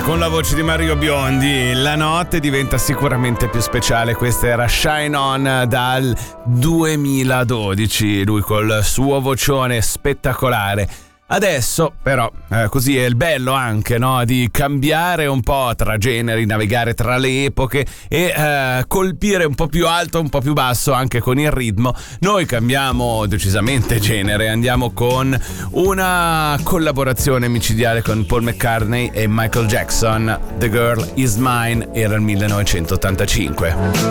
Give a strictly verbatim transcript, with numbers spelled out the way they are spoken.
con la voce di Mario Biondi la notte diventa sicuramente più speciale. Questa era Shine On dal duemiladodici, lui col suo vocione spettacolare. Adesso però eh, così è il bello anche, no, di cambiare un po' tra generi, navigare tra le epoche e eh, colpire un po' più alto, un po' più basso anche con il ritmo. Noi cambiamo decisamente genere, andiamo con una collaborazione micidiale con Paul McCartney e Michael Jackson. The Girl Is Mine, era il millenovecentottantacinque.